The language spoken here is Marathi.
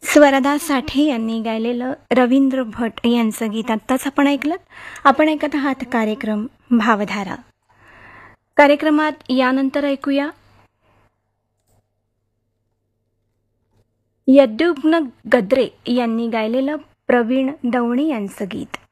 स्वरदा साठे यांनी गायलेलं रवींद्र भट यांचं गीत आत्ताच आपण ऐकलं. आपण ऐकत आहात कार्यक्रम भावधारा. कार्यक्रमात यानंतर ऐकूया यद्युग्न गद्रे यांनी गायलेलं प्रवीण दवणे यांचं गीत.